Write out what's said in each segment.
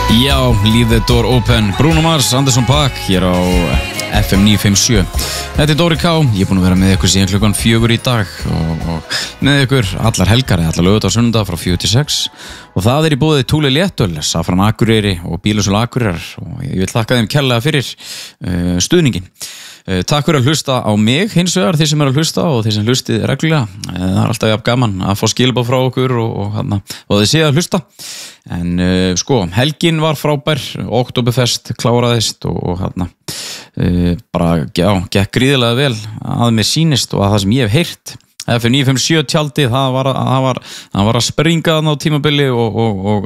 Já, Leave the Door Open, Bruno Mars, Anderson .Paak hér á FM 957. Þetta Dóri K, ég búinn að vera með ykkur síðan klukkan 4 í dag og með ykkur allar helgar, allar laugardag og sunnudag frá 4 til 6 og það í boði Thule Léttöl, Safran Akureyri og Bílasölu Akureyrar og ég vil þakka þeim kærlega fyrir stuðningin. Takk fyrir að hlusta á mig hins vegar, þið sem að hlusta og þið sem hlustið reglulega. Það alltaf jafn gaman að fá skilabóð frá okkur og þið séu að hlusta. En sko, helgin var frábær, Oktoberfest kláraðist og bara, já, gekk gríðarlega vel að mér sýnist og að það sem ég hef heyrt. FM 957 tjaldið, það var að springa þarna á tímabili og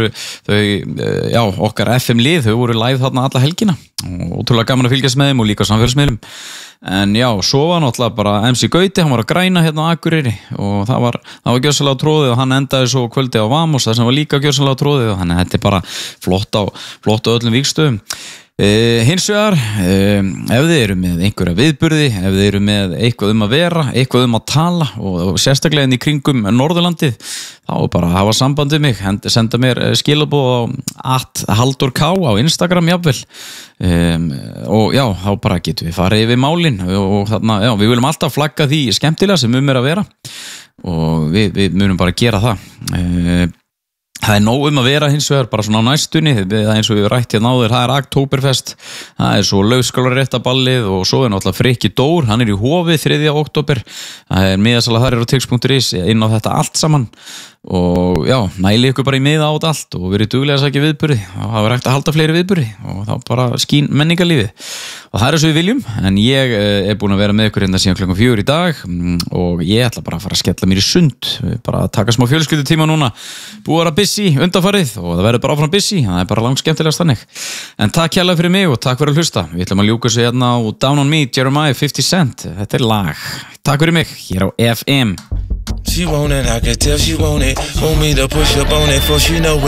já, okkar FM lið, þau voru live þarna alla helgina og ótrúlega gaman að fylgjast með þeim og líka samfélagsmiðlum. En já, svo var náttúrulega bara MC Gauti, hann var að græna hérna á Akureyri og það var gjörsamlega tróðið og hann endaði svo kvöldi á Vamos, það sem var líka gjörsamlega tróðið og þannig að þetta bara flott á öllum vígstöðum. Hins vegar, ef þið eru með einhverja viðburði, ef þið eru með eitthvað að vera, eitthvað að tala og sérstaklega í kringum Norðurlandið, þá bara hafa samband við mig, senda mér skilaboð á @haldork á Instagram jafnvel og já, þá bara getum við farið yfir málin og þarna, já, við viljum alltaf flagga því skemmtilega sem er að vera og við munum bara gera það. Það nóg að vera hins vegar bara svona á næstunni, það eins og við rætt hérna áður, það Oktoberfest, það svo laugskólaréttaballið og svo náttúrulega Frikki Dór, hann í Hofi 3. október, það miðasala þar á tix.is inn á þetta allt saman og já, næli ykkur bara í miða á þetta allt og verið duglega að sækja viðburði og það var hægt að halda fleiri viðburði og þá bara skín menningarlífið og það svo við viljum, en ég búinn að vera með ykkur hérna síðan klukkan 4 í dag og ég ætla bara að fara að skella mér í sund, bara að taka smá fjölskyldutíma núna, búið að vera busy undanfarið og það verður bara áfram busy, það bara langt skemmtilegast þannig. En takk kærlega fyrir mig og takk fyrir að hlusta. Við ætlum að ljúka sig hérna á Down on Me, Jeremiah 50 Cent. Þetta lag. Takk fyrir mig hér á FM. She want it, I can tell she want it. Want me to push up on it, for she know